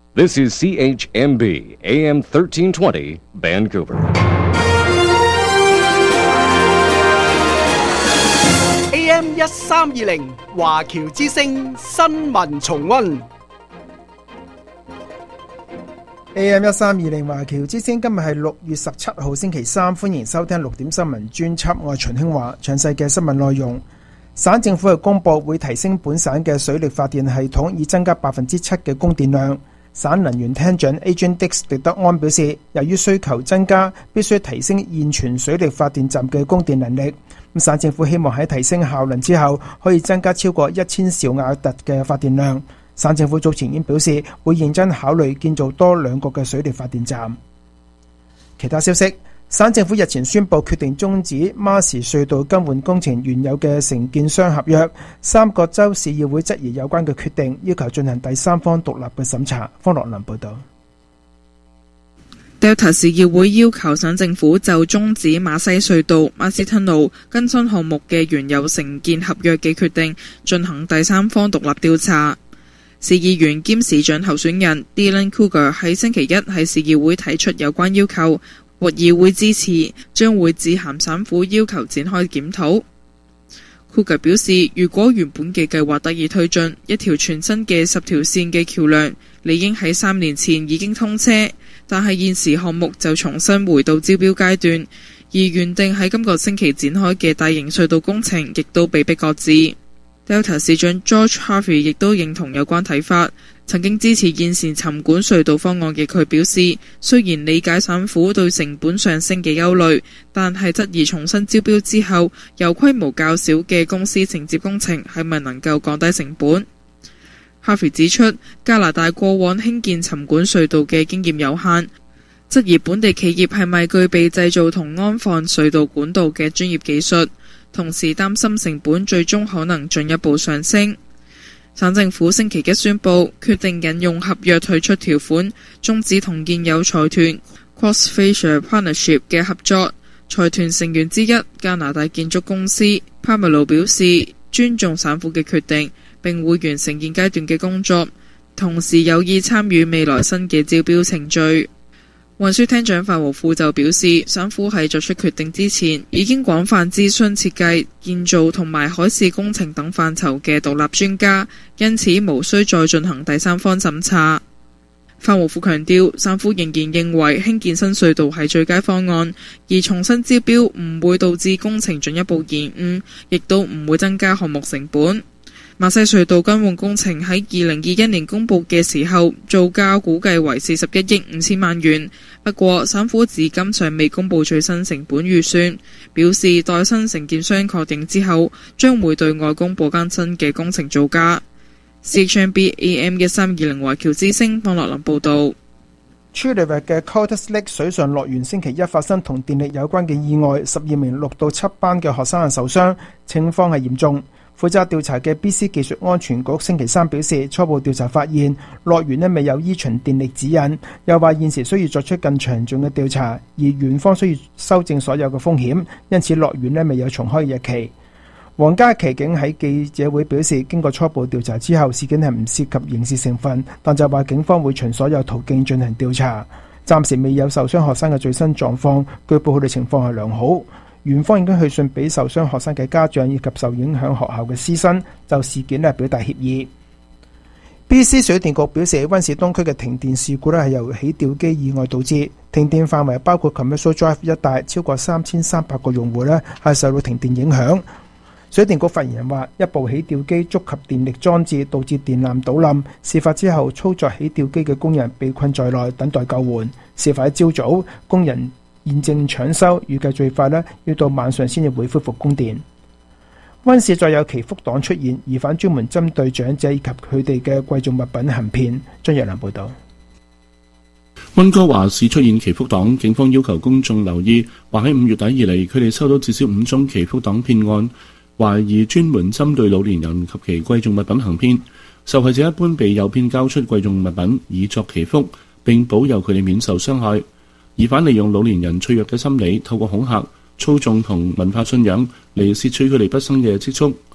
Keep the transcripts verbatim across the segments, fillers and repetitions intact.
This is C H M B, A M thirteen twenty, Vancouver. A M 一三二零華僑之聲新聞重溫。 A M 一三二零華僑之聲，今日係六月十七號星期三，歡迎收聽六點新聞專輯，我係秦興華。詳細嘅新聞內容，省政府係公布會提升本省嘅水力發電系統，以增加百分之七嘅供電量。省能源廳長 Adrian Dix 狄德安表示，由於需求增加，必須提升現存水力發電站嘅供電能力。咁省政府希望喺提升效能之後，可以增加超過一千兆瓦特嘅發電量。省政府早前已經表示，會認真考慮建造多兩個嘅水力發電站。其他消息，省政府日前宣布決定終止馬士隧道更換工程原有嘅承建商合約。三個州市議會質疑有關嘅決定，要求進行第三方獨立嘅審查。方樂林報導。 Delta 市議會要求省政府就終止馬西隧道 Massey Tunnel 更新項目嘅原有承建合約嘅決定進行第三方獨立調查。市議員兼市長候選人 Dylan Cougar 喺星期一喺市議會提出有關要求，獲議會支持，將會致函省府要求展開檢討。Cougar 表示，如果原本嘅計劃得以推進，一條全新嘅十條線嘅橋梁理應喺三年前已經通車，但係現時項目就重新回到招標階段，而原定喺今個星期展開嘅大型隧道工程亦都被迫擱置。Delta 市長 George Harvey 亦都認同有關睇法，曾經支持現時沉管隧道方案嘅佢表示，雖然理解省府對成本上升嘅憂慮，但係質疑重新招標之後，由規模較小嘅公司承接工程係咪能夠降低成本。Harvey 指出，加拿大過往興建沉管隧道嘅經驗有限，質疑本地企業係咪具備製造同安放隧道管道嘅專業技術，同時擔心成本最終可能進一步上升。省政府星期一宣布，決定引用合約退出條款，終止同現有財團 Crossfacia Partnership 嘅合作。財團成員之一加拿大建築公司 Pamelo 表示，尊重省府嘅決定，並會完成現階段嘅工作，同時有意參與未來新嘅招標程序。運輸廳長范和富就表示，省府喺作出決定之前，已經廣泛諮詢設計、建造同埋海事工程等範疇嘅獨立專家，因此無需再進行第三方審查。范和富強調，省府仍然認為興建新隧道係最佳方案，而重新招標唔會導致工程進一步延誤，亦都唔會增加項目成本。馬西隧道更換工程喺二零二一年公佈嘅時候，造價估計為四十一億五千萬元。不過，省府至今尚未公佈最新成本預算，表示待新承建商確定之後，將會對外公佈更新嘅工程造價。C H M B A M 一三二零華僑之聲方樂林報導。 Chilliwack 嘅 Colders Lake 水上樂園星期一發生同電力有關嘅意外，十二名六到七班嘅學生係受傷，情況係嚴重。負責調查嘅 B C 技術安全局星期三表示，初步調查發現樂園呢未有依循電力指引，又話現時需要作出更詳盡嘅調查，而園方需要修正所有嘅風險，因此樂園呢未有重開日期。皇家騎警喺記者會表示，經過初步調查之後，事件係唔涉及刑事成分，但就話警方會循所有途徑進行調查，暫時未有受傷學生嘅最新狀況，據報佢哋情況係良好。園方已經去信俾受傷學生嘅家長以及受影響學校嘅師生，就事件咧表達歉意。B C 水電局表示，溫市東區嘅停電事故咧係由起吊機意外導致，停電範圍包括 Commercial Drive 一帶，超過三千三百個用戶咧係受到停電影響。水電局發言人話，一部起吊機觸及電力裝置，導致電纜倒冧。事發之後，操作起吊機嘅工人被困在內，等待救援。事發喺朝早，工人現正搶修，預計最快呢要到晚上先至會恢復供電。溫市再有祈福黨出現，疑犯專門針對長者以及佢哋嘅貴重物品行騙。張若蘭報導。 溫哥華市出現祈福黨，警方要求公眾留意，話喺五月底以嚟，佢哋收到至少五宗祈福黨騙案，懷疑專門針對老年人及其貴重物品行騙。受害者一般被誘騙交出貴重物品以作祈福，並保佑佢哋免受傷害。疑犯利用老年人脆弱嘅心理，透過恐嚇、操縱同文化信仰嚟竊取佢哋畢生嘅積蓄。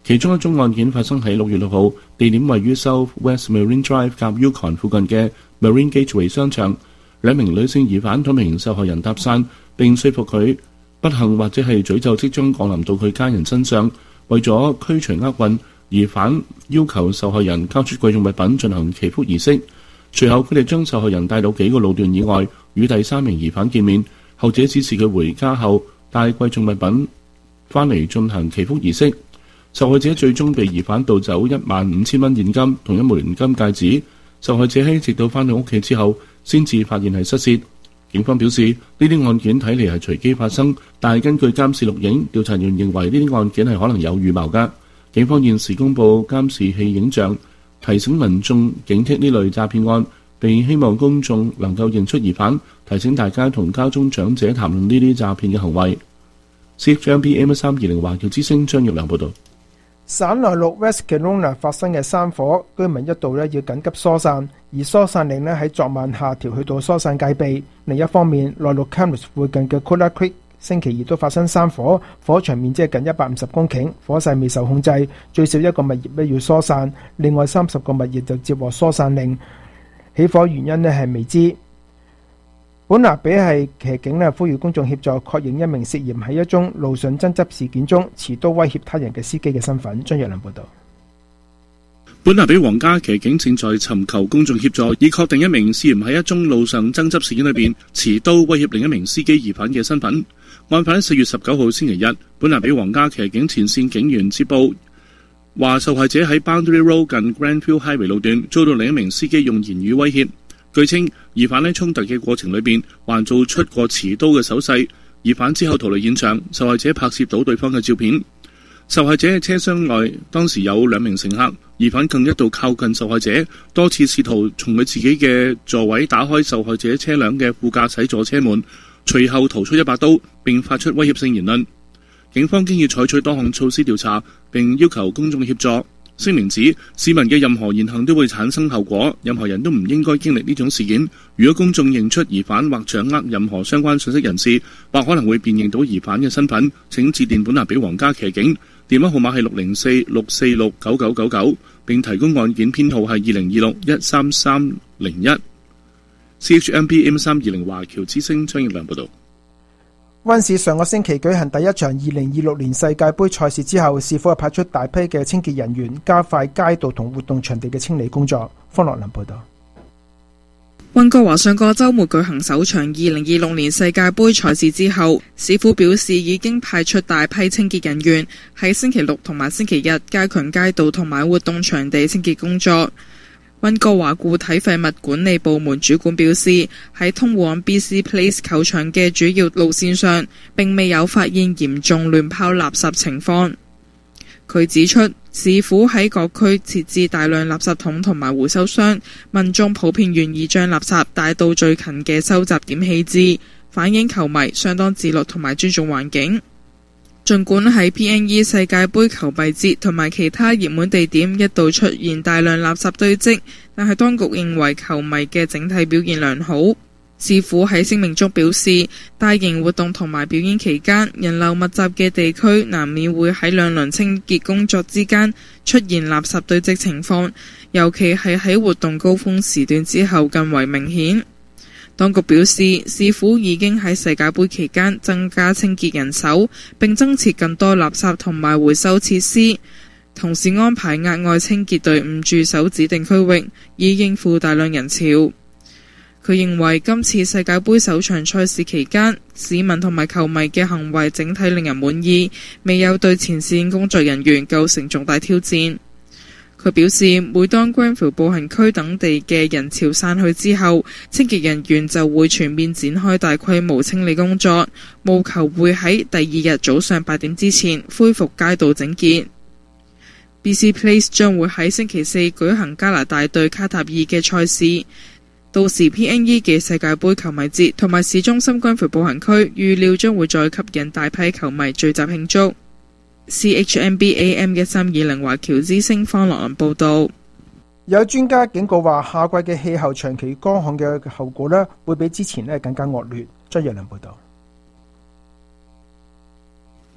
其中一宗案件發生喺六月六號，地點位於 South West Marine Drive 夾 Yukon 附近嘅 Marine Gateway 商場。兩名女性疑犯同名受害人搭訕，並說服佢不幸或者係詛咒即將降臨到佢家人身上。為咗驅除厄運，疑犯要求受害人交出貴重物品進行祈福儀式。隨後佢哋將受害人帶到幾個路段以外，與第三名疑犯見面。後者指示佢回家後帶貴重物品返嚟進行祈福儀式。受害者最終被疑犯盜走一萬五千蚊現金同一枚連金戒指。受害者喺直到返到屋企之後，先至發現係失竊。警方表示，呢啲案件睇嚟係隨機發生，但係根據監視錄影，調查員認為呢啲案件係可能有預謀㗎。警方現時公佈監視器影像，提醒民眾警惕呢類詐騙案，並希望公眾能夠認出疑犯，提醒大家同家中長者談論呢啲詐騙嘅行為。C H M B A M 三二零華僑之聲張玉良報導。 省內陸 West Kelowna 發生嘅山火，居民一度咧要緊急疏散，而疏散令咧喺昨晚下調去到疏散戒備。另一方面，內陸 Kamloops 附近嘅 Kula Creek 星期二都發生山火，火場面積係近一百五十公頃，火勢未受控制，最少一個物業咧要疏散，另外三十個物業就接獲疏散令。起火原因咧係未知。本拿比係騎警咧呼籲公眾協助確認一名涉嫌喺一宗路上爭執事件中持刀威脅他人嘅司機嘅身份。張若良報道。 本拿比皇家騎警正在尋求公眾協助，以確定一名涉嫌喺一宗路上爭執事件裏邊持刀威脅另一名司機疑犯嘅身份。案發喺四月十九號星期日，本拿比皇家騎警前線警員接報，話受害者喺 Boundary Road 近 Grandview Highway 路段遭到另一名司機用言語威脅。據稱，疑犯喺衝突嘅過程裏邊還做出過持刀嘅手勢。疑犯之後逃離現場，受害者拍攝到對方嘅照片。受害者嘅車廂內當時有兩名乘客，疑犯更一度靠近受害者，多次試圖從佢自己嘅座位打開受害者車輛嘅副駕駛座車門，隨後掏出一把刀並發出威脅性言論。警方經已採取多項措施調查，並要求公眾協助。聲明指，市民嘅任何言行都會產生後果，任何人都唔應該經歷呢種事件。如果公眾認出疑犯或掌握任何相關信息人士，或可能會辨認到疑犯嘅身份，請致電本拿比皇家騎警，電話號碼係六零四六四六九九九九，並提供案件編號係二零二六一三三零一。C H M B A M 三二零華僑之聲張奕良報道。 溫市上個星期舉行第一場二零二六年世界盃賽事之後，市府派出大批嘅清潔人員，加快街道同活動場地嘅清理工作。方樂林報道。 溫哥華上個週末舉行首場二零二六年世界盃賽事之後，市府表示已經派出大批清潔人員喺星期六同埋星期日加強街道同埋活動場地清潔工作。溫哥華固體廢物管理部門主管表示，喺通往 B C Place 球場嘅主要路線上，並未有發現嚴重亂拋垃圾情況。佢指出，市府喺各區設置大量垃圾桶同埋回收箱，民眾普遍願意將垃圾帶到最近嘅收集點棄置，反映球迷相當自律同埋尊重環境。儘管喺 P N E 世界盃球迷節同埋其他熱門地點一度出現大量垃圾堆積，但係當局認為球迷嘅整體表現良好。市府喺聲明中表示，大型活動同埋表演期間，人流密集嘅地區難免會喺兩輪清潔工作之間出現垃圾堆積情況，尤其係喺活動高峰時段之後更為明顯。當局表示，市府已經喺世界盃期間增加清潔人手，並增設更多垃圾同埋回收設施，同時安排額外清潔隊伍駐守指定區域，以應付大量人潮。佢認為今次世界盃首場賽事期間，市民同埋球迷嘅行為整體令人滿意，未有對前線工作人員構成重大挑戰。佢表示，每當 Granville 步行區等地嘅人潮散去之後，清潔人員就會全面展開大規模清理工作，務求會喺第二日早上八點之前恢復街道整潔。B C Place 將會喺星期四舉行加拿大對卡塔爾嘅賽事，到時 P N E 嘅世界盃球迷節同埋市中心 Granville 步行區預料將會再吸引大批球迷聚集慶祝。C H M B A M 一三二零華僑之聲方樂林報道。 有專家警告話，夏季嘅氣候長期乾旱嘅後果呢，會比之前呢更加惡劣。張若良報道。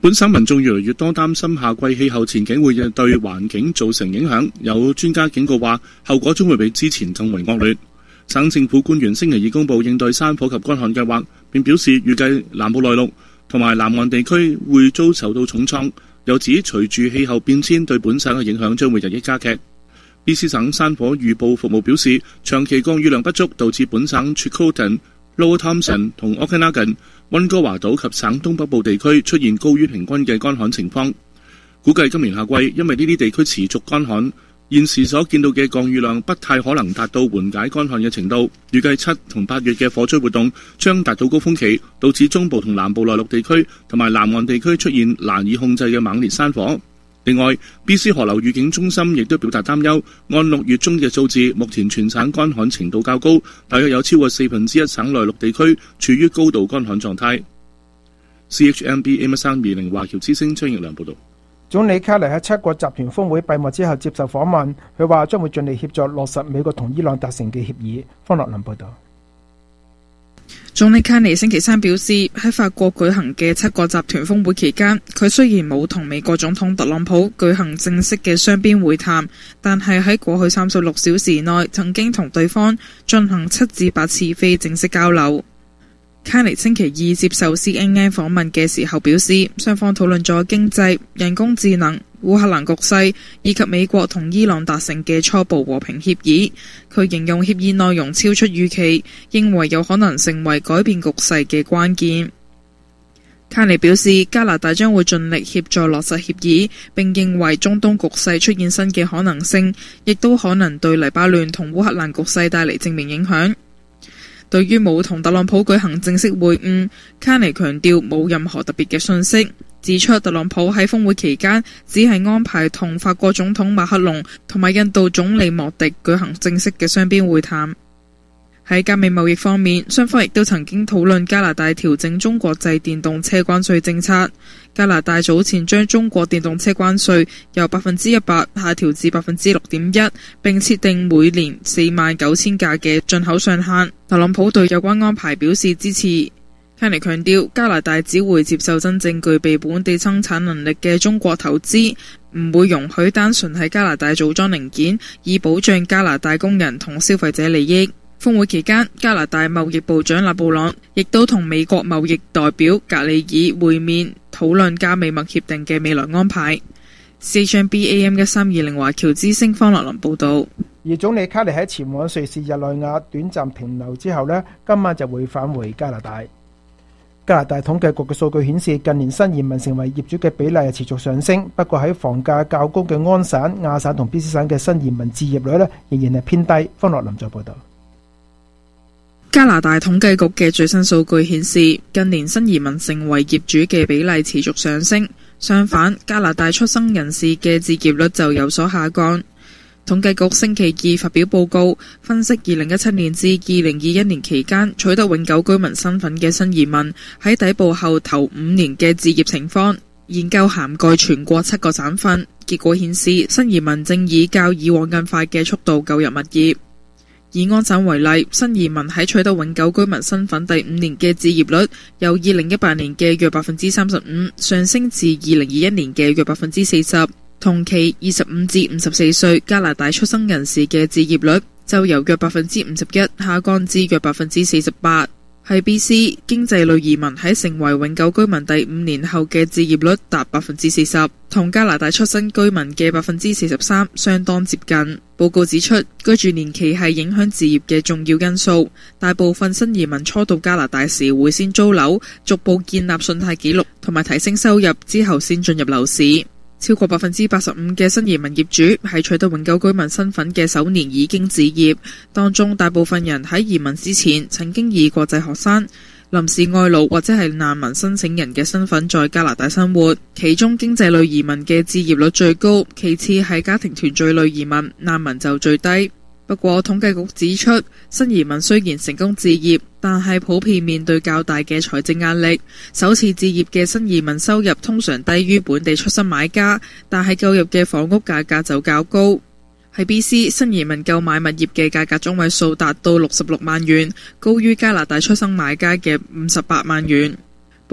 本省民眾越嚟越多擔心夏季氣候前景會對環境造成影響，有專家警告話後果將會比之前更為惡劣。省政府官員星期二公布應對山火及乾旱計劃，並表示預計南部內陸同埋南岸地區會遭受到重創，又指隨住氣候變遷對本省嘅影響將會日益加劇。B C 省山火預報服務表示，長期降雨量不足導致本省 Chilcotin、Lower Thomson 同 Okanagan、溫哥華島及省東北部地區出現高於平均嘅乾旱情況。估計今年夏季因為呢啲地區持續乾旱，現時所見到嘅降雨量不太可能達到緩解乾旱嘅程度。預計七同八月嘅火災活動將達到高峰期，導致中部同南部內陸地區同埋南岸地區出現難以控制嘅猛烈山火。另外 ，B C 河流預警中心亦都表達擔憂，按六月中嘅數字，目前全省乾旱程度較高，大約有超過四分之一省內陸地區處於高度乾旱狀態。C H M B A 三二零華僑之聲張奕良報導。 總理卡尼喺七國集團峰會閉幕之後接受訪問，佢話將會盡力協助落實美國同伊朗達成嘅協議。方樂林報導。 總理卡尼星期三表示，喺法國舉行嘅七國集團峰會期間，佢雖然冇同美國總統特朗普舉行正式嘅雙邊會談，但係喺過去三十六小時內曾經同對方進行七至八次非正式交流。卡尼星期二接受 C N N 訪問嘅時候表示，雙方討論咗經濟、人工智能、烏克蘭局勢以及美國同伊朗達成嘅初步和平協議。佢形容協議內容超出預期，認為有可能成為改變局勢嘅關鍵。卡尼表示，加拿大將會盡力協助落實協議，並認為中東局勢出現新嘅可能性，亦都可能對黎巴嫩同烏克蘭局勢帶嚟正面影響。對於冇同特朗普舉行正式會晤，卡尼強調冇任何特別嘅訊息，指出特朗普喺峰會期間只係安排同法國總統馬克龍同埋印度總理莫迪舉行正式嘅雙邊會談。喺加美貿易方面，雙方亦都曾經討論加拿大調整中國製電動車關稅政策。加拿大早前將中國電動車關稅由百分之一百下調至百分之六點一，並設定每年四萬九千架嘅進口上限。特朗普對有關安排表示支持。卡尼強調，加拿大只會接受真正具備本地生產能力嘅中國投資，唔會容許單純喺加拿大組裝零件，以保障加拿大工人同消費者利益。峰會期間，加拿大貿易部長勒布朗亦都同美國貿易代表格里爾會面，討論加美貿協定嘅未來安排。C H M B A M 一三二零華僑之聲方樂林報導。 而總理卡尼喺前往瑞士日內瓦短暫停留之後呢，今晚就會返回加拿大。加拿大統計局嘅數據顯示，近年新移民成為業主嘅比例係持續上升，不過喺房價較高嘅安省、亞省同 B C 省嘅新移民置業率呢，仍然係偏低。方樂林再報導。 加拿大統計局嘅最新數據顯示，近年新移民成為業主嘅比例持續上升，相反，加拿大出生人士嘅置業率就有所下降。統計局星期二發表報告，分析二零一七年至二零二一年期間取得永久居民身份嘅新移民喺抵埗後頭五年嘅置業情況。研究涵蓋全國七個省份，結果顯示新移民正以較以往更快嘅速度購入物業。以安省為例，新移民喺取得永久居民身份第五年嘅置業率由二零一八年嘅約百分之三十五上升至二零二一年嘅約百分之四十。同期二十五至五十四歲加拿大出生人士嘅置業率就由約百分之五十一下降至約百分之四十八。喺 B C 經濟類移民喺成為永久居民第五年後嘅置業率達百分之四十，同加拿大出生居民嘅百分之四十三相當接近。報告指出，居住年期係影響置業嘅重要因素。大部分新移民初到加拿大時會先租樓，逐步建立信貸記錄同埋提升收入，之後先進入樓市。超過百分之八十五嘅新移民業主喺取得永久居民身份嘅首年已經置業，當中大部分人喺移民之前曾經以國際學生、臨時外勞或者係難民申請人嘅身份在加拿大生活。其中經濟類移民嘅置業率最高，其次係家庭團聚類移民，難民就最低。不過統計局指出，新移民雖然成功置業，但係普遍面對較大嘅財政壓力。首次置業嘅新移民收入通常低於本地出生買家，但係購入嘅房屋價格就較高。喺 B C 新移民購買物業嘅價格中位數達到六十六萬元，高於加拿大出生買家嘅五十八萬元。報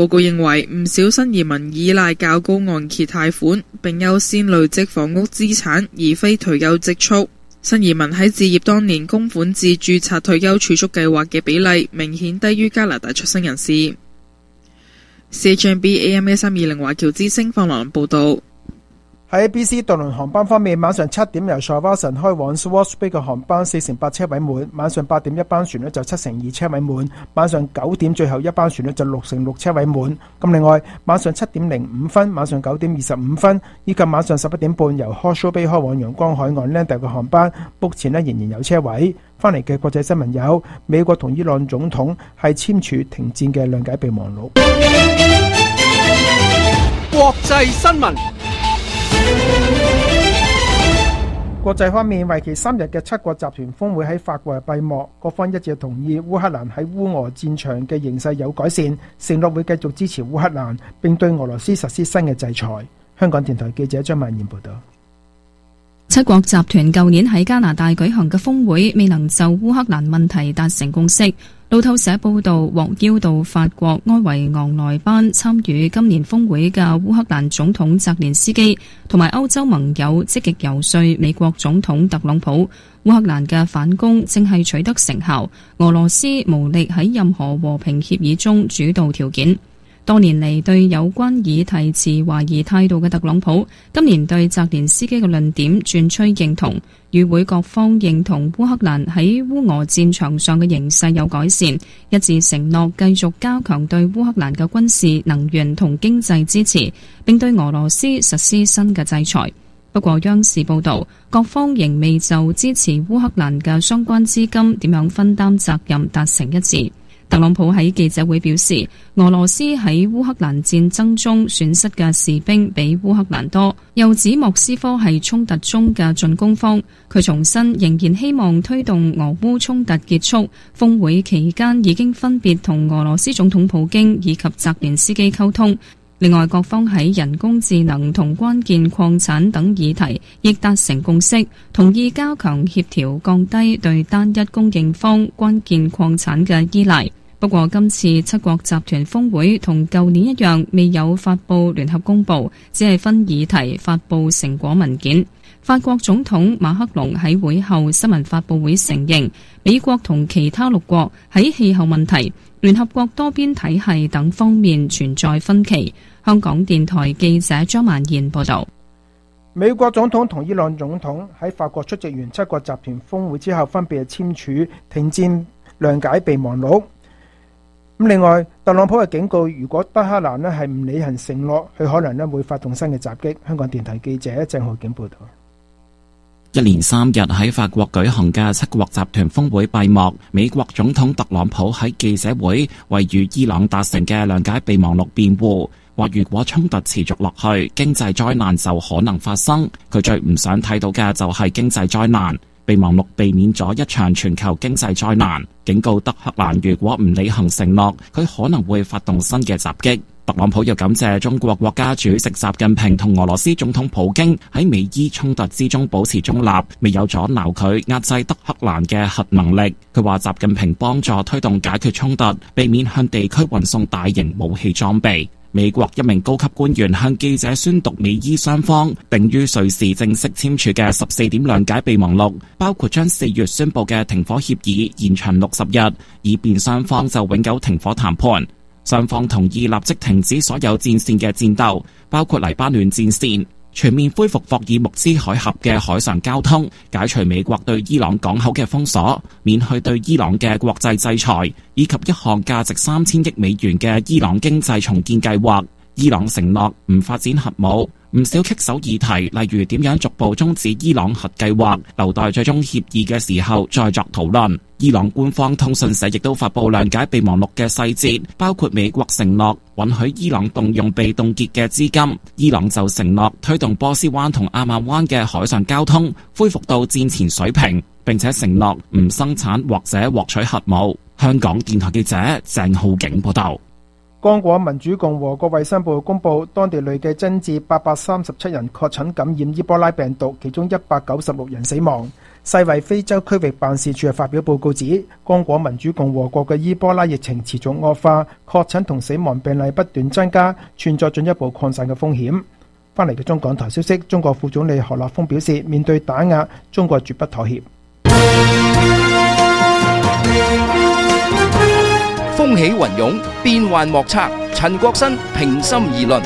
報告認為，唔少新移民依賴較高按揭貸款，並優先累積房屋資產，而非退休積蓄。新移民喺置業當年供款至註冊退休儲蓄計劃嘅比例，明顯低於加拿大出生人士。C H M B A M 一三二零華僑之聲方蘭報導。 喺 B C 渡輪航班方面，晚上七點由 Shawson 開往 Swartz Bay 嘅航班四成八車位滿，晚上八點一班船呢就七成二車位滿，晚上九點最後一班船呢就六成六車位滿。咁另外，晚上七點零五分、晚上九點二十五分以及晚上十一點半由 Horseshoe Bay 開往陽光海岸 Landa 嘅航班 book 前呢仍然有車位。翻嚟嘅國際新聞有：美國同伊朗總統係簽署停戰嘅諒解備忘錄。 國際新聞。 國際方面，為期三日嘅七國集團峰會喺法國閉幕，各方一致同意烏克蘭喺烏俄戰場嘅形勢有改善，承諾會繼續支持烏克蘭，並對俄羅斯實施新嘅制裁。香港電台記者張曼燕報道。 七國集團舊年喺加拿大舉行嘅峰會未能就烏克蘭問題達成共識。路透社報道，獲邀到法國埃維昂萊班參與今年峰會嘅烏克蘭總統澤連斯基同埋歐洲盟友積極游說美國總統特朗普，烏克蘭嘅反攻正係取得成效，俄羅斯無力喺任何和平協議中主導條件。多年嚟對有關議題持懷疑態度嘅特朗普，今年對澤連斯基嘅論點轉趨認同，與會各方認同烏克蘭喺烏俄戰場上嘅形勢有改善，一致承諾繼續加強對烏克蘭嘅軍事、能源同經濟支持，並對俄羅斯實施新嘅制裁。不過央視報道，各方仍未就支持烏克蘭嘅相關資金點樣分擔責任達成一致。特朗普喺記者會表示，俄羅斯喺烏克蘭戰爭中損失嘅士兵比烏克蘭多，又指莫斯科係衝突中嘅進攻方。佢重申仍然希望推動俄烏衝突結束。峰會期間已經分別同俄羅斯總統普京以及澤連斯基溝通。另外，各方喺人工智能同關鍵礦產等議題亦達成共識，同意加強協調，降低對單一供應方關鍵礦產嘅依賴。不過今次七國集團峰會同舊年一樣，未有發布聯合公報，只係分議題發布成果文件。法國總統馬克龍喺會後新聞發布會承認，美國同其他六國喺氣候問題、聯合國多邊體系等方面存在分歧。香港電台記者張曼燕報道。 美國總統同伊朗總統喺法國出席完七國集團峰會之後，分別簽署停戰諒解備忘錄。咁另外，特朗普嘅警告，如果德黑蘭呢係唔履行承諾，佢可能呢會發動新嘅襲擊。香港電台記者鄭浩景報道。 一連三日喺法國舉行嘅七國集團峰會閉幕，美國總統特朗普喺記者會為與伊朗達成嘅諒解備忘錄辯護，話如果衝突持續落去，經濟災難就可能發生。佢最唔想睇到嘅就係經濟災難。備忘錄避免咗一場全球經濟災難，警告德黑蘭如果唔履行承諾，佢可能會發動新嘅襲擊。特朗普又感謝中國國家主席習近平同俄羅斯總統普京喺美伊衝突之中保持中立，未有阻撓佢壓制德黑蘭嘅核能力。佢話習近平幫助推動解決衝突，避免向地區運送大型武器裝備。美國一名高級官員向記者宣讀美伊雙方定於瑞士正式簽署嘅十四點諒解備忘錄，包括將四月宣布嘅停火協議延長六十日，以便雙方就永久停火談判。雙方同意立即停止所有戰線嘅戰鬥，包括黎巴嫩戰線，全面恢復霍爾木茲海峽嘅海上交通，解除美國對伊朗港口嘅封鎖，免去對伊朗嘅國際制裁，以及一項價值三千億美元嘅伊朗經濟重建計劃。伊朗承諾唔發展核武，唔少棘手議題，例如點樣逐步終止伊朗核計劃，留待最終協議嘅時候再作討論。伊朗官方通訊社亦都發布諒解備忘錄嘅細節，包括美國承諾允許伊朗動用被凍結嘅資金，伊朗就承諾推動波斯灣同阿曼灣嘅海上交通恢復到戰前水平，並且承諾唔生產或者獲取核武。香港電台記者鄭浩景報道。 剛果民主共和國衛生部公布，當地累計增至八百三十七人確診感染伊波拉病毒，其中一百九十六人死亡。 世衛非洲區域辦事處發表報告指，剛果民主共和國嘅伊波拉疫情持續惡化，確診同死亡病例不斷增加，存在進一步擴散嘅風險。翻嚟嘅中港台消息，中國副總理何立峰表示，面對打壓，中國絕不妥協。 風起雲湧，變幻莫測。陳國新平心而論。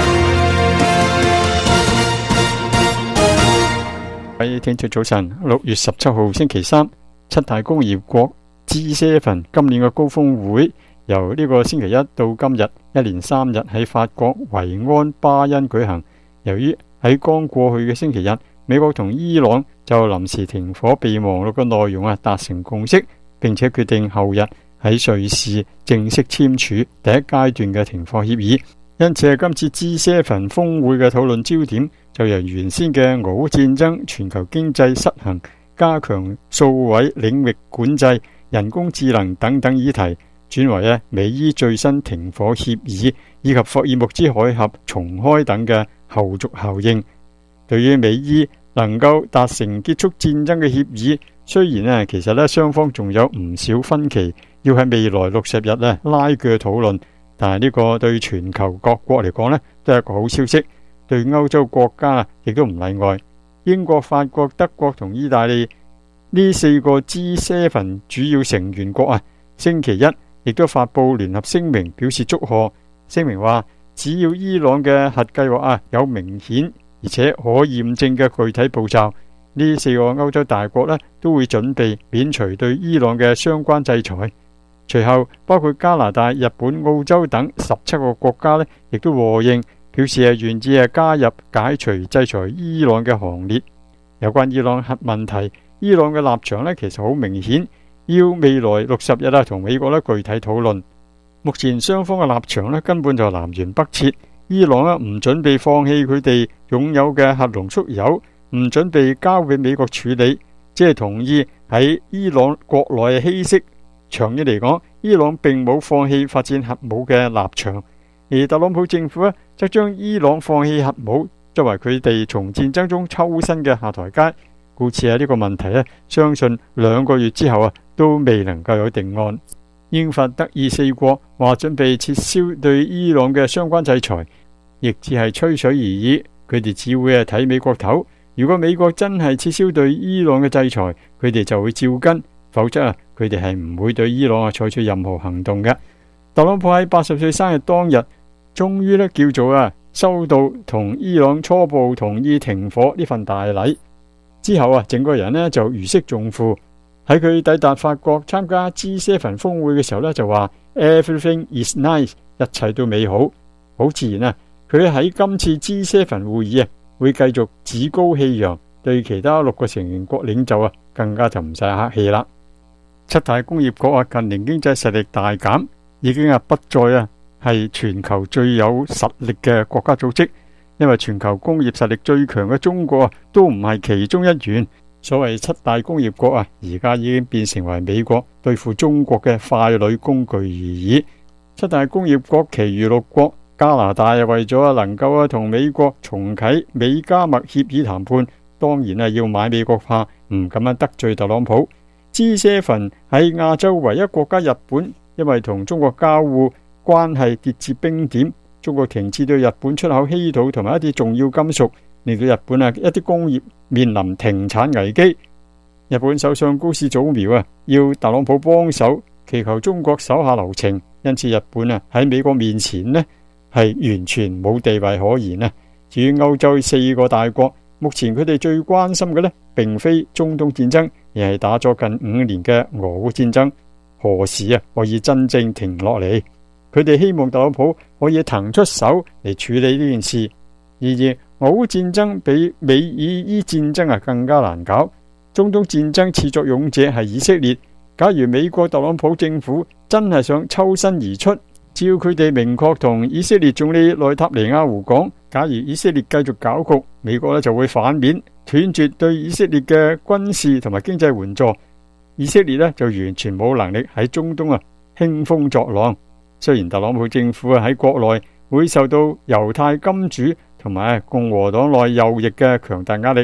各位聽眾早晨，六月十七號星期三，七大工業國 G 七 今年嘅高峰會由呢個星期一到今日，一連三日喺法國維安巴恩舉行。由於喺剛過去嘅星期日，美國同伊朗就臨時停火備忘錄嘅內容啊達成共識，並且決定後日喺瑞士正式簽署第一階段嘅停火協議。因此係今次 G 七 峰會嘅討論焦點就由原先嘅俄烏戰爭、全球經濟失衡、加強數位領域管制、人工智能等等議題，轉為咧美伊最新停火協議以及霍爾木茲海峽重開等嘅後續效應。對於美伊能夠達成結束戰爭嘅協議，雖然咧其實咧雙方仲有唔少分歧，要喺未來六十日咧拉鋸討論。但係呢個對全球各國嚟講呢都係一個好消息。對歐洲國家啊，亦都唔例外。英國、法國、德國同意大利呢四個 G 七 主要成員國啊，星期一亦都發布聯合聲明，表示祝賀。聲明話，只要伊朗嘅核計劃啊有明顯而且可驗證嘅具體步驟，呢四個歐洲大國呢都會準備免除對伊朗嘅相關制裁。隨後，包括加拿大、日本、澳洲等十七個國家呢亦都和應，表示係願意係加入解除制裁伊朗嘅行列。有關伊朗核問題，伊朗嘅立場呢其實好明顯，要未來六十日啊同美國呢具體討論。目前雙方嘅立場呢根本就南轅北轍，伊朗呢唔準備放棄佢哋擁有嘅核濃縮鈾，唔準備交俾美國處理，只係同意喺伊朗國內稀釋。長遠嚟講，伊朗並冇放棄發展核武嘅立場，而特朗普政府呢則將伊朗放棄核武作為佢哋從戰爭中抽身嘅下台階。故此喺呢個問題呢，相信兩個月之後啊都未能夠有定案。英法德意四國話準備撤銷對伊朗嘅相關制裁，亦只係吹水而已。佢哋只會係睇美國頭。如果美國真係撤銷對伊朗嘅制裁，佢哋就會照跟。否則啊，佢哋係唔會對伊朗啊採取任何行動嘅。特朗普喺八十歲生日當日，終於咧叫做啊收到同伊朗初步同意停火呢份大禮。之後啊，整個人呢就如釋重負。喺佢抵達法國參加 G 七 峰會嘅時候呢，就話 Everything is nice， 一切都美好。好自然啊，佢喺今次 G 七 會議啊會繼續趾高氣揚，對其他六個成員國領袖啊更加就唔使客氣啦。七大工業國啊，近年經濟實力大減，已經啊不再啊係全球最有實力嘅國家組織，因為全球工業實力最強嘅中國啊，都唔係其中一員。所謂七大工業國啊，而家已經變成為美國對付中國嘅傀儡工具而已。七大工業國其餘六國，加拿大啊為咗能夠啊同美國重啟美加墨協議談判，當然啊要買美國化，唔敢樣得罪特朗普。G 七 喺亞洲唯一國家日本，因為同中國交互關係跌至冰點，中國停止對日本出口稀土同埋一啲重要金屬，令到日本啊一啲工業面臨停產危機。日本首相高市早苗啊要特朗普幫手，祈求中國手下留情，因此日本啊喺美國面前呢係完全冇地位可言啊。至於歐洲四個大國，目前佢哋最關心嘅呢，並非中東戰爭，而係打咗近五年嘅俄烏戰爭，何時啊可以真正停落嚟？佢哋希望特朗普可以騰出手嚟處理呢件事。然而，俄烏戰爭比美以伊戰爭啊更加難搞。中東戰爭始作俑者係以色列。假如美國特朗普政府真係想抽身而出，只要佢哋明確同以色列總理內塔尼亞胡講，假如以色列繼續搞局，美國呢就會反面斷絕對以色列嘅軍事同埋經濟援助，以色列呢就完全冇能力喺中東啊興風作浪。雖然特朗普政府啊喺國內會受到猶太金主同埋共和黨內右翼嘅強大壓力，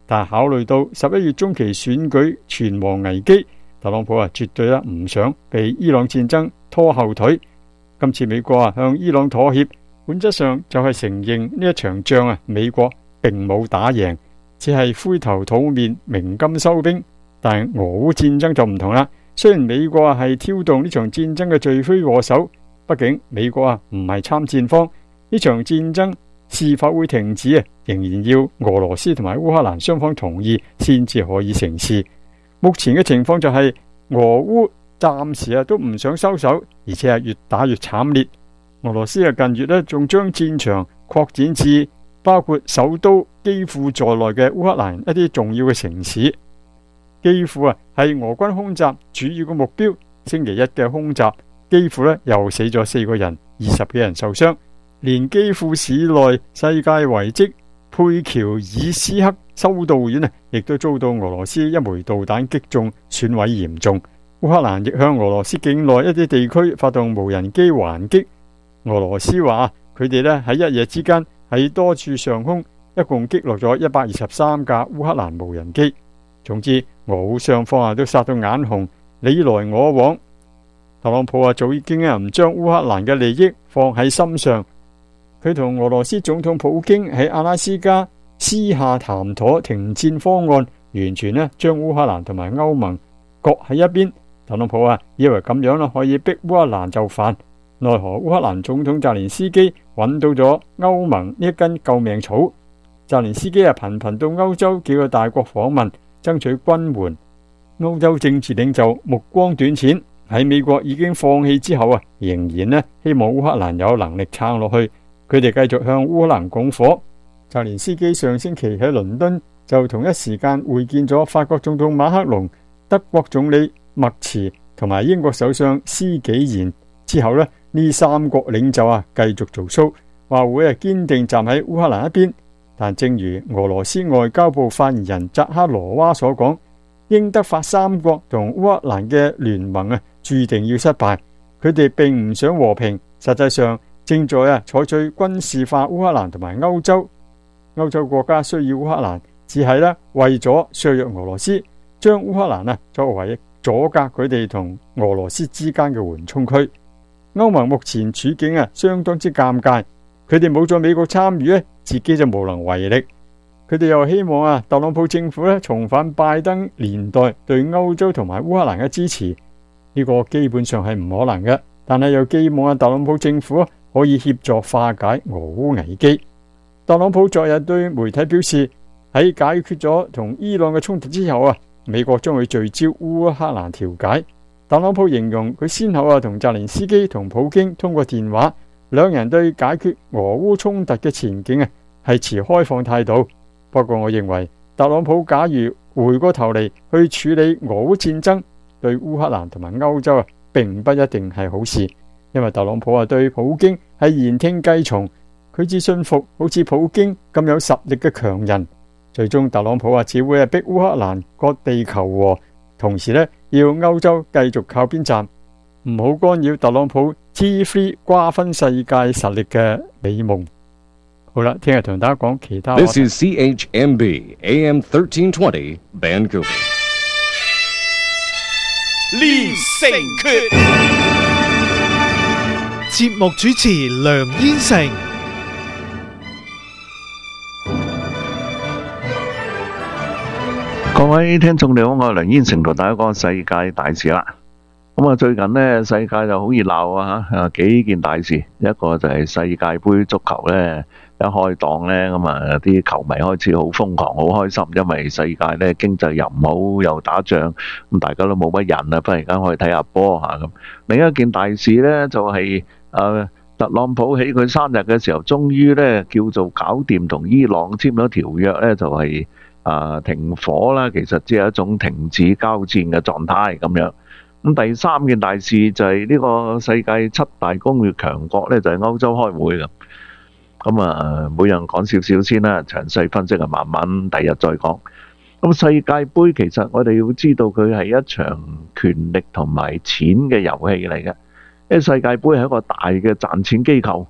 但考慮到十一月中期選舉存亡危機，特朗普啊絕對咧唔想被伊朗戰爭拖後腿。今次美國啊向伊朗妥協，本質上就係承認呢一場仗啊美國並冇打贏，只係灰頭土面鳴金收兵。但係俄烏戰爭就唔同啦，雖然美國啊係挑動呢場戰爭嘅罪魁禍首，畢竟美國啊唔係參戰方，呢場戰爭是否會停止啊，仍然要俄羅斯同埋烏克蘭雙方同意先至可以成事。目前嘅情況就係俄烏暫時啊都唔想收手，而且係越打越慘烈。俄羅斯啊近月咧仲將戰場擴展至包括首都基輔在內嘅烏克蘭一啲重要嘅城市。基輔啊係俄軍空襲主要嘅目標，星期一嘅空襲，基輔咧又死咗四個人，二十幾人受傷。連基輔市內世界遺跡佩喬爾斯克修道院啊，亦都遭到俄羅斯一枚導彈擊中，損毀嚴重。烏克蘭亦向俄羅斯境內一啲地區發動無人機還擊。俄羅斯話佢哋咧喺一夜之間喺多處上空一共擊落咗一百二十三架烏克蘭無人機。總之，俄烏雙方啊都殺到眼紅，你來我往。特朗普啊早已經啊唔將烏克蘭嘅利益放喺心上。佢同俄羅斯總統普京喺阿拉斯加私下談妥停戰方案，完全呢將烏克蘭同埋歐盟各喺一邊。特朗普啊以為咁樣啦可以逼烏克蘭就範，奈何烏克蘭總統澤連斯基揾到咗歐盟呢一根救命草。澤連斯基啊頻頻到歐洲幾個大國訪問，爭取軍援。歐洲政治領袖目光短淺，喺美國已經放棄之後啊，仍然呢希望烏克蘭有能力撐落去。佢哋繼續向烏克蘭拱火。澤連斯基上星期喺倫敦就同一時間會見咗法國總統馬克龍、德國總理默茨同埋英國首相施紀賢。之後呢，呢三國領袖啊繼續做 show， 話會係堅定站喺烏克蘭一邊。但正如俄羅斯外交部發言人扎哈羅娃所講，英德法三國同烏克蘭嘅聯盟啊注定要失敗。佢哋並唔想和平，實際上正在啊採取軍事化烏克蘭同埋歐洲。歐洲國家需要烏克蘭，只係咧為咗削弱俄羅斯，將烏克蘭啊作為阻隔佢哋同俄羅斯之間嘅緩衝區。歐盟目前處境啊相當之尷尬，佢哋冇咗美國參與咧，自己就無能為力。佢哋又希望啊特朗普政府咧重返拜登年代對歐洲同埋烏克蘭嘅支持，呢個基本上係唔可能嘅。但係又寄望啊特朗普政府可以協助化解俄烏危機。特朗普昨日對媒體表示，喺解決咗同伊朗嘅衝突之後啊，美國將會聚焦烏克蘭調解。特朗普形容佢先後啊同澤連斯基同普京通過電話，兩人對解決俄烏衝突嘅前景啊係持開放態度。不過我認為特朗普假如回過頭嚟去處理俄烏戰爭，對烏克蘭同埋歐洲啊並不一定係好事。因為特朗普啊對普京係言聽計從，佢只信服好似普京咁有實力嘅強人。最終特朗普啊只會係逼烏克蘭割地求和，同時呢要歐洲繼續靠邊站，唔好干擾特朗普 G 三 瓜分世界實力嘅美夢。好啦，聽日同大家講其他話題。 This is C H M B A M thirteen twenty Vancouver。 連城訣，節目主持梁燕成。 各位聽眾你好，我係梁燕成，同大家講世界大事啦。咁啊，最近呢，世界就好熱鬧啊吓，啊幾件大事，一個就係世界杯足球呢，一開檔呢，咁啊啲球迷開始好瘋狂，好開心，因為世界呢經濟又唔好，又打仗，咁大家都冇乜人啊，不如而家可以睇下波吓咁。另一件大事呢，就係誒特朗普喺佢生日嘅時候，終於呢叫做搞掂同伊朗簽咗條約呢，就係誒停火啦，其實只係一種停止交戰嘅狀態咁樣。咁第三件大事就係呢個世界七大工業強國呢，就係歐洲開會㗎。咁啊，每樣講少少先啦，詳細分析啊，慢慢第日再講。咁世界盃其實我哋要知道佢係一場權力同埋錢嘅遊戲嚟嘅，因為世界盃係一個大嘅賺錢機構，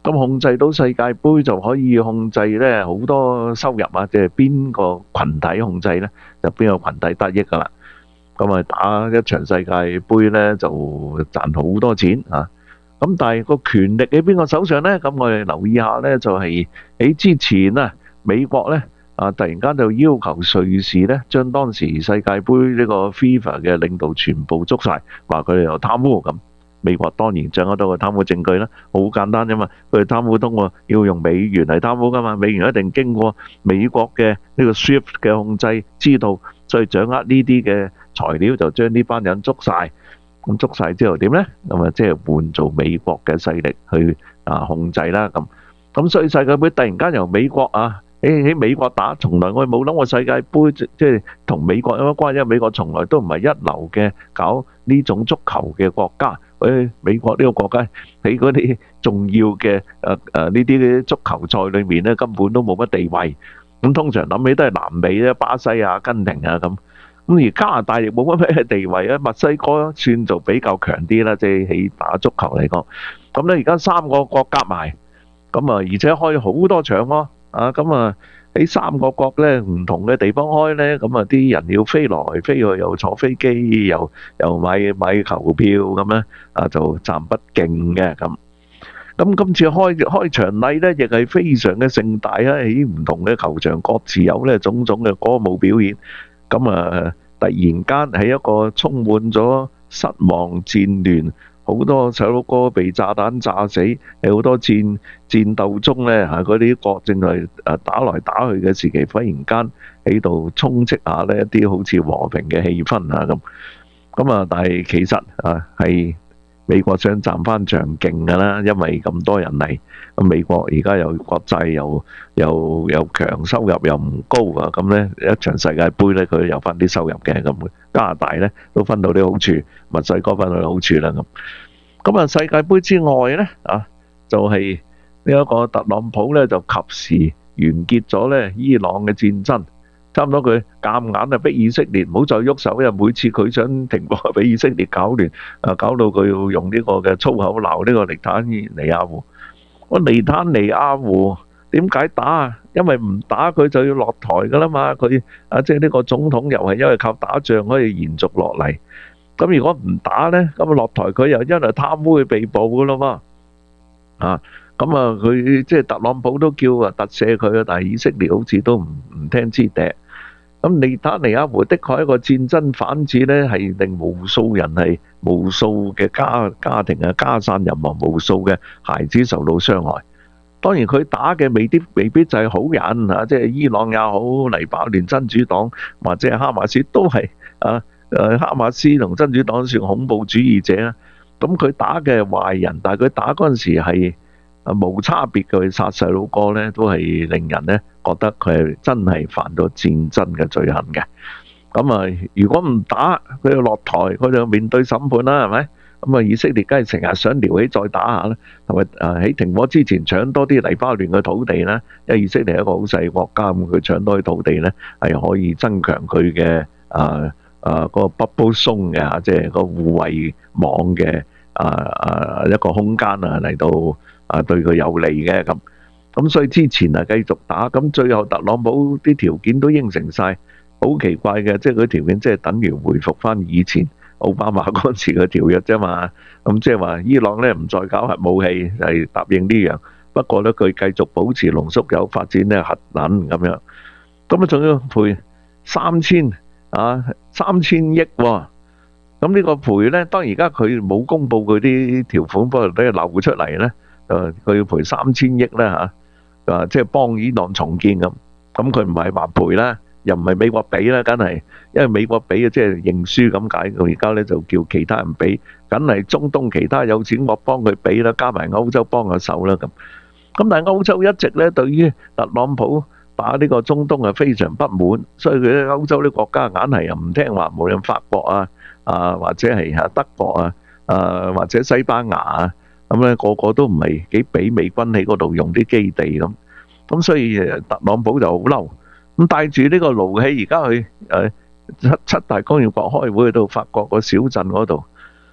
咁控制到世界盃就可以控制咧好多收入啊，即係邊個群體控制咧，就邊個群體得益噶啦。咁啊打一場世界盃咧就賺好多錢啊！咁但係個權力喺邊個手上咧？咁我哋留意下咧，就係喺之前啊，美國咧啊突然間就要求瑞士咧將當時世界盃呢個 FIFA 嘅領導全部捉晒，話佢哋有貪污咁。美國當然掌握到個貪污證據啦，好簡單啫嘛。佢哋貪污通過要用美元嚟貪污噶嘛，美元一定經過美國嘅呢個 SWIFT 嘅控制，知道所以掌握呢啲嘅材料就將呢班人捉晒。咁捉晒之後點呢？咁啊即係換做美國嘅勢力去啊控制啦。咁咁所以世界盃突然間由美國啊喺喺美國打，從來我哋冇諗過世界盃即係同美國有乜關係？因為美國從來都唔係一流嘅搞呢種足球嘅國家。誒美國呢個國家喺嗰啲重要嘅誒誒呢啲足球賽裏面咧，根本都冇乜地位。咁通常諗起都係南美咧，巴西啊、阿根廷啊咁。咁而加拿大亦冇乜咩地位啊，墨西哥算做比較強啲啦，即係喺打足球嚟講。咁咧而家三個國夾埋，咁啊而且開好多場咯，啊咁啊喺三個國咧唔同嘅地方開咧，咁啊啲人要飛來飛去，又坐飛機，又又買買球票咁咧，啊就暫不勁嘅咁。咁今次開開場禮咧，亦係非常嘅盛大啊！喺唔同嘅球場各自有咧種種嘅歌舞表演。咁啊，突然間喺一個充滿咗失望、戰亂，好多細佬哥被炸彈炸死，喺好多戰戰鬥中咧嚇，嗰啲國正係誒打來打去嘅時期，忽然間喺度充斥下呢一啲好似和平嘅氣氛啊咁。咁啊，但係其實啊係美國想賺翻場勁㗎啦，因為咁多人嚟，咁美國而家又國債又又又強，收入又唔高啊，咁咧一場世界盃咧佢有翻啲收入嘅咁。加拿大咧都分到啲好處，墨西哥分到啲好處啦咁。咁啊世界盃之外咧啊，就係呢一個特朗普咧就及時完結咗咧伊朗嘅戰爭。差唔多佢夾硬啊逼以色列唔好再喐手，因為每次佢想停波，俾以色列搞亂，啊搞到佢要用呢個嘅粗口鬧呢個尼坦尼亞胡。我尼坦尼亞胡點解打啊？因為唔打佢就要落台噶啦嘛。佢啊即係呢個總統又係因為靠打仗可以延續落嚟。咁如果唔打咧，咁啊落台佢又因為貪污去被捕噶啦嘛。啊！咁啊，佢即係特朗普都叫啊特赦佢啊，但係以色列好似都唔唔聽支笛。咁尼坦尼亞胡的確係一個戰爭販子咧，係令無數人係無數嘅家家庭啊家散人亡，無數嘅孩子受到傷害。當然佢打嘅未必未必就係好人啊，即係伊朗也好，黎巴嫩真主黨或者係哈馬斯都係啊誒哈馬斯同真主黨算恐怖主義者啊。咁佢打嘅係壞人，但係佢打嗰陣時係啊無差別嘅去殺細路哥咧，都係令人咧覺得佢係真係犯咗戰爭嘅罪行嘅。咁啊，如果唔打，佢就落台，佢就面對審判啦，係咪？咁啊，以色列梗係成日想撩起再打下啦，同埋啊喺停火之前搶多啲黎巴嫩嘅土地啦，因為以色列係一個好細國家，咁佢搶多啲土地咧係可以增強佢嘅啊啊嗰個 bubble zone嘅嚇，即係個護衛網嘅啊啊一個空間啊嚟到啊對佢有利嘅咁。咁所以之前啊繼續打，咁最後特朗普啲條件都應承晒，好奇怪嘅，即係佢條件即係等於回復翻以前奧巴馬嗰陣時嘅條約啫嘛。咁即係話伊朗咧唔再搞核武器，係答應呢樣。不過咧佢繼續保持濃縮鈾發展咧核能咁樣。咁啊仲要賠三千啊三千億喎。咁呢個賠咧，當然而家佢冇公佈佢啲條款，不過都係漏出嚟咧。誒佢要賠三千億咧嚇。啊！即係幫伊朗重建咁，咁佢唔係話賠啦，又唔係美國俾啦，梗係因為美國俾啊，即係認輸咁解。佢而家咧就叫其他人俾，梗係中東其他有錢國幫佢俾啦，加埋歐洲幫下手啦咁。咁但係歐洲一直咧對於特朗普打呢個中東係非常不滿，所以佢咧歐洲啲國家硬係又唔聽話，無論法國啊啊或者係啊德國啊啊或者西班牙啊。咁咧個個都唔係幾俾美軍喺嗰度用啲基地咁，咁所以特朗普就好嬲，咁帶住呢個怒氣而家去誒七七大工業國開會去到法國個小鎮嗰度，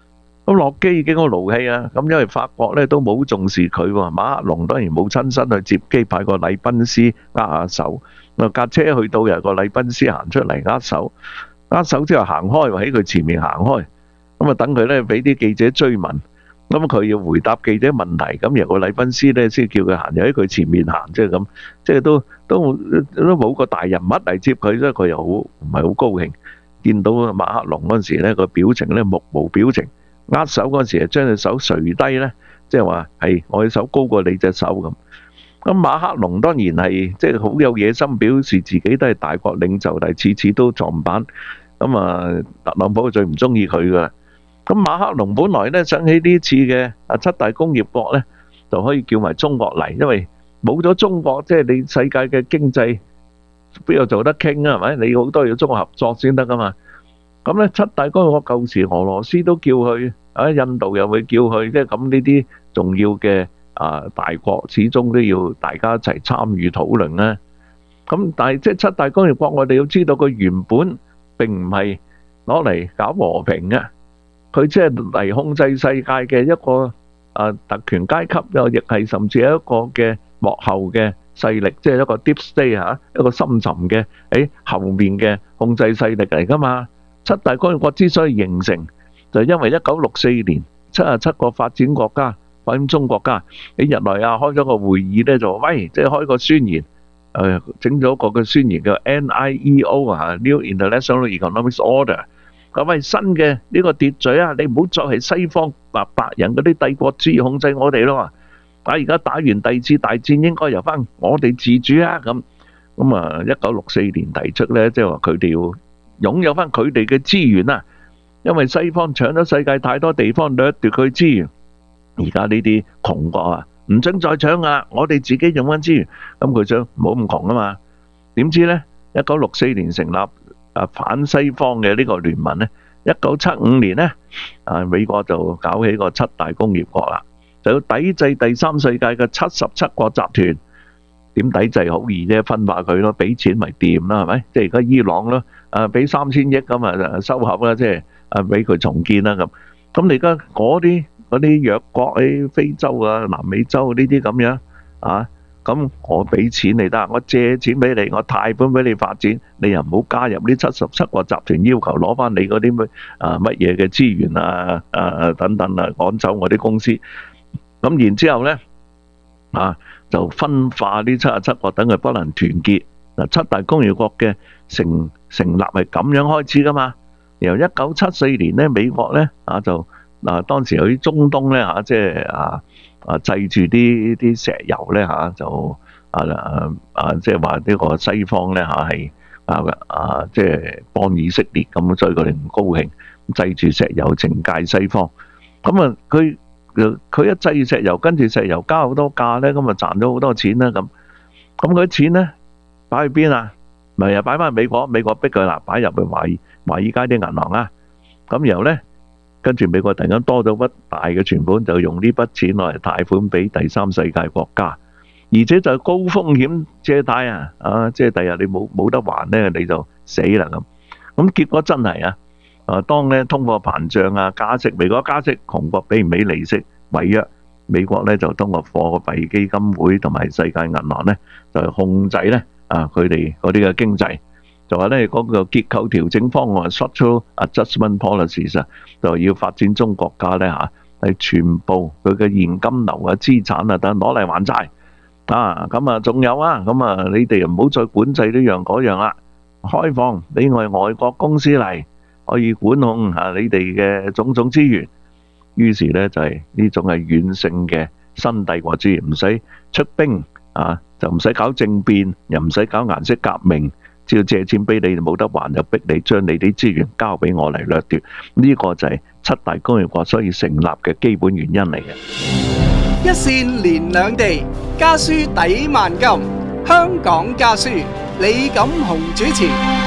咁洛基已經好勞氣啊，咁因為法國咧都冇重視佢喎，馬克龍當然冇親身去接機，派個禮賓斯握下手，啊架車去到又個禮賓斯行出嚟握手，握手之後行開，喺佢前面行開，咁啊等佢咧俾啲記者追問，咁佢要回答記者問題，咁由個禮賓斯咧先叫佢行，又喺佢前面行，即係咁，即係都都都冇個大人物嚟接佢，所以佢又好唔係好高興，見到馬克龍嗰陣時咧個表情咧目無表情。握手嗰陣時，將隻手垂低咧，即係話係我隻手高過你隻手咁。咁馬克龍當然係即係好有野心，表示自己都係大國領袖，但係次次都撞板。咁啊，特朗普最唔中意佢噶啦。咁馬克龍本來咧想起呢次嘅啊七大工業國咧，就可以叫埋中國嚟，因為冇咗中國，即係你世界嘅經濟邊度做得傾啊？係咪？你好多要中國合作先得噶嘛。咁咧七大工業國舊時俄羅斯都叫佢，啊印度又會叫佢，即係咁呢啲重要嘅啊大國，始終都要大家一齊參與討論咧。咁但係即係七大工業國，我哋要知道佢原本並唔係攞嚟搞和平嘅，佢即係嚟控制世界嘅一個啊特權階級，又亦係甚至係一個嘅幕後嘅勢力，即係一個 deep state 嚇，一個深沉嘅喺後面嘅控制勢力嚟㗎嘛。七大工業國之所以形成，就係因為一九六四年七十七個發展國家、發展中國家喺日內瓦開咗個會議咧，就話喂，即係開個宣言，誒整咗個嘅宣言叫 N I E O 啊 ，New International Economic Order。咁喂，新嘅呢個秩序啊，你唔好再係西方白白人嗰啲帝國主義控制我哋咯。啊，而家打完第二次大戰，應該由翻我哋自主啊。咁咁啊，一九六四年提出咧，即係話佢哋要擁有翻佢哋嘅資源啊，因為西方搶咗世界太多地方，掠奪佢資源。而家呢啲窮國啊，唔准再搶啊，我哋自己用翻資源。咁佢想唔好咁窮啊嘛？點知咧？一九六四年成立啊反西方嘅呢個聯盟咧，一九七五年咧啊美國就搞起個七大工業國啦，就要抵制第三世界嘅七十七國集團。點抵制好易啫？分化佢咯，俾錢咪掂啦，係咪？即係而家伊朗咯，啊俾三千億咁啊收合啦，即係啊俾佢重建啦咁。咁你而家嗰啲嗰啲弱國喺非洲啊、南美洲呢啲咁樣啊，咁我俾錢你得，我借錢俾你，我貸款俾你發展，你又唔好加入呢七十七個集團要求攞翻你嗰啲乜啊乜嘢嘅資源啊啊等等啊，趕走我啲公司。咁然之後咧啊。就分化呢七十七國，等佢不能團結。嗱，七大工業國嘅成成立係咁樣開始噶嘛。由一九七四年咧，美國咧啊就嗱當時喺中東咧嚇，即係啊啊製住啲啲石油咧嚇，就啊啊啊即係話呢個西方咧嚇係啊啊即係幫以色列咁，所以佢哋唔高興，製住石油懲戒西方。咁啊佢。佢一製石油，跟住石油加好多價咧，咁啊賺咗好多錢啦咁。咁佢啲錢咧擺去邊啊？咪又擺翻去美國，美國逼佢嗱擺入去華爾華爾街啲銀行啊。咁然後咧，跟住美國突然間多咗筆大嘅存款，就用呢筆錢攞嚟貸款俾第三世界國家，而且就係高風險借貸啊！啊，即係第日你冇冇得還咧，你就死啦咁。咁結果真係啊！啊，當咧通貨膨脹啊、加息，美國加息，窮國俾唔起利息，違約，美國咧就通過貨幣基金會同埋世界銀行咧，就控制咧啊佢哋嗰啲嘅經濟，就話咧嗰個結構調整方案 （structural adjustment policies） 啊，就要發展中國家咧嚇係全部佢嘅現金流啊、資產啊等攞嚟還債啊，咁啊仲有啊，咁啊你哋唔好再管制呢樣嗰樣啦，開放俾我哋外國公司嚟。可以管控下你哋嘅種種資源，於是咧就係呢種係軟性嘅新帝國主義，唔使出兵啊，就唔使搞政變，又唔使搞顏色革命，只要借錢俾你冇得還，就逼你將你啲資源交俾我嚟掠奪。呢個就係七大工業國所以成立嘅基本原因嚟嘅。 一線連兩地，家書抵萬金。香港家書，李錦雄主持。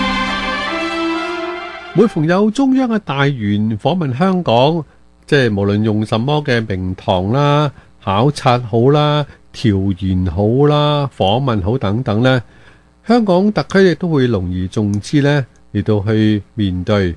每逢有中央嘅大員訪問香港，即係無論用什麼嘅名堂啦、考察好啦、調研好啦、訪問好等等呢，香港特區亦都會隆而重之呢嚟到去面對。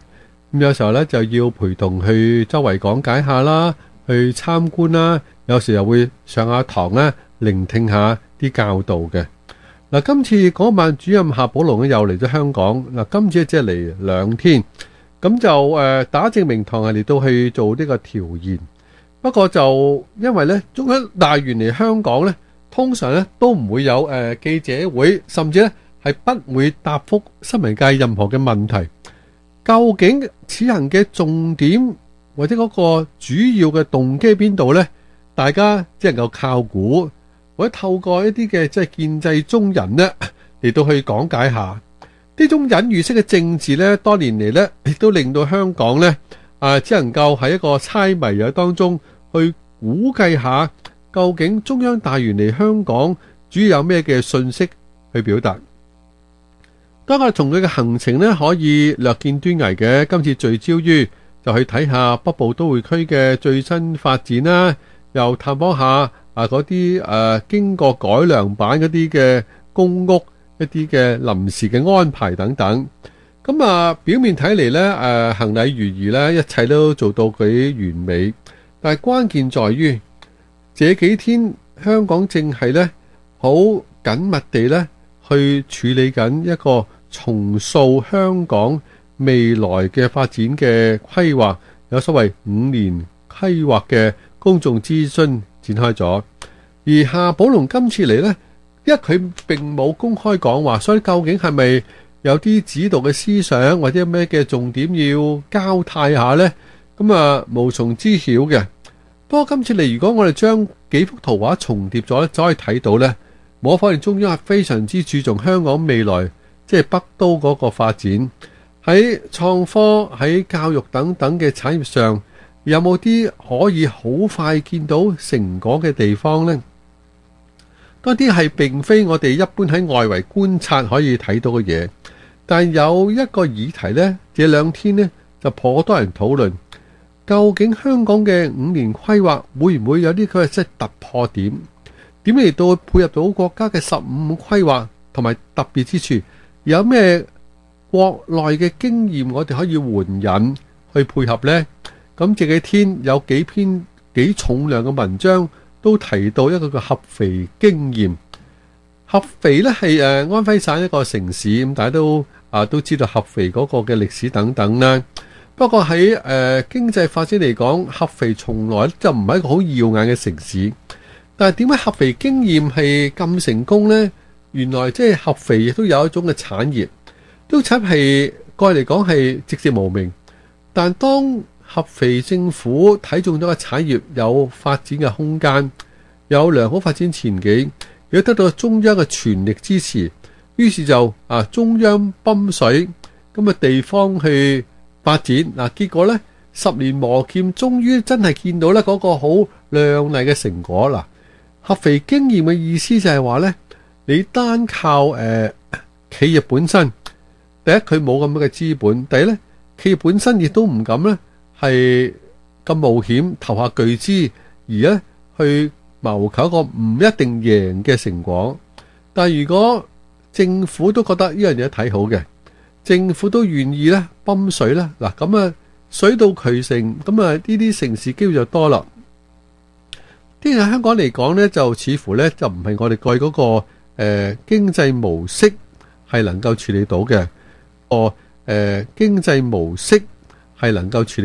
咁有時候咧就要陪同去周圍講解下啦，去參觀啦，有時又會上下堂咧，聆聽下啲教導嘅。嗱，今次港澳辦主任夏寶龍咧又嚟咗香港，嗱，今次即係嚟兩天，咁就誒打正名堂係嚟到去做呢個調研。不過就因為咧中央大員嚟香港咧，通常咧都唔會有誒記者會，甚至咧係不會答覆新聞界任何嘅問題。究竟此行嘅重點或者嗰個主要嘅動機喺邊度呢？大家只能夠靠估，或者透過一啲嘅即係建制中人呢嚟到去講解下呢種隱喻式嘅政治呢。多年嚟呢，亦都令到香港呢啊，只能夠喺一個猜謎嘅當中去估計下，究竟中央大員嚟香港主要有咩嘅信息去表達。當我從佢嘅行程呢，可以略見端倪嘅。今次聚焦於就去睇下北部都會區嘅最新發展啦，又探訪下啊嗰啲誒經過改良版嗰啲嘅公屋一啲嘅臨時嘅安排等等。咁啊，表面睇嚟呢，誒行禮如儀呢，一切都做到佢完美。但係關鍵在於，這幾天香港正係呢好緊密地呢去處理緊一個重塑香港未來嘅發展嘅規劃，有所謂五年規劃嘅公眾諮詢展開咗。而夏寶龍今次嚟呢，因為佢並冇公開講話，所以究竟係咪有啲指導嘅思想或者咩嘅重點要交代下呢？咁啊無從知曉嘅。不過今次嚟，如果我哋將幾幅圖畫重疊咗咧，就可以睇到呢，無可否認中央係非常之注重香港未來即係北都嗰個發展，喺創科、喺教育等等嘅產業上，有冇啲可以好快見到成果嘅地方呢？嗰啲係並非我哋一般喺外圍觀察可以睇到嘅嘢，但有一個議題呢，這兩天呢就頗多人討論，究竟香港嘅五年規劃會唔會有啲佢嘅即係突破點？點嚟到配合到國家嘅十五規劃同埋特別之處？有咩國內嘅經驗我哋可以援引去配合呢？咁這幾天有幾篇幾重量嘅文章都提到一個叫合肥經驗。合肥呢係誒安徽省一個城市，咁大家都啊都知道合肥嗰個嘅歷史等等啦。不過喺誒、呃、經濟發展嚟講，合肥從來就唔係一個好耀眼嘅城市。但係點解合肥經驗係咁成功呢？原來即係合肥亦都有一種嘅產業，都產係過嚟講係籍籍無名。但當合肥政府睇中咗個產業有發展嘅空間，有良好發展前景，亦都得到中央嘅全力支持，於是就啊中央泵水，咁啊地方去發展嗱，結果呢，十年磨劍，終於真係見到呢嗰個好亮麗嘅成果啦。合肥經驗嘅意思就係話呢，你單靠誒、呃、企業本身，第一佢冇咁嘅資本，第二呢企業本身亦都唔敢呢係咁冒險投下巨資，而呢去謀求一個唔一定贏嘅成果。但係如果政府都覺得呢樣嘢睇好嘅，政府都願意呢泵水呢，嗱咁啊水到渠成，咁啊呢啲城市機會就多啦。啲喺香港嚟講呢，就似乎呢就唔係我哋過去嗰個誒、呃、經濟模式係能夠處理到嘅，個誒經濟模式係能夠處理。